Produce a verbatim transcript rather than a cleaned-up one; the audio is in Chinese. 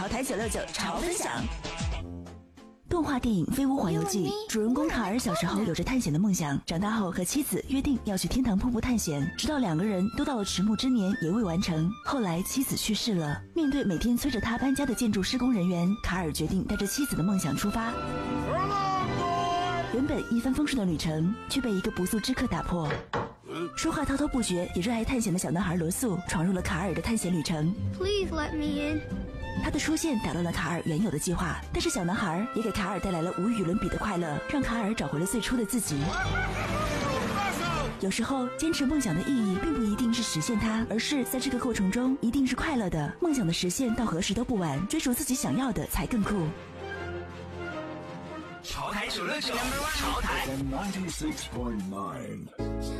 台九六九潮分享。动画电影《飞屋环游记》，主人公卡尔小时候有着探险的梦想，长大后和妻子约定要去天堂瀑布探险，直到两个人都到了迟暮之年也未完成。后来妻子去世了，面对每天催着他搬家的建筑施工人员，卡尔决定带着妻子的梦想出发。原本一帆风顺的旅程，却被一个不速之客打破。说话滔滔不绝也热爱探险的小男孩罗素闯入了卡尔的探险旅程。 Please let me in。 他的出现打乱了卡尔原有的计划，但是小男孩也给卡尔带来了无与伦比的快乐，让卡尔找回了最初的自己。有时候坚持梦想的意义并不一定是实现它，而是在这个过程中一定是快乐的。梦想的实现到何时都不晚，追逐自己想要的才更酷。 潮台九六九，潮台。 ninety-six point nine